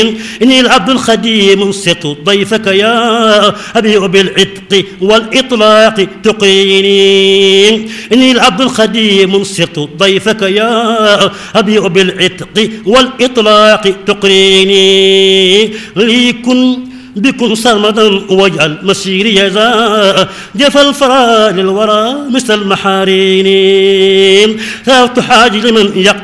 إني العبد الخديم صرت ضيفك يا أبيع بالعتق والإطلاق تقيني. إني العبد الخديم صرت ضيفك يا أبيع بالعتق والإطلاق تقريني. ليكن بكن سرمدا واجعل مسيري يزا جف الفرا للورى مثل المحارين. ثابت حاج لمن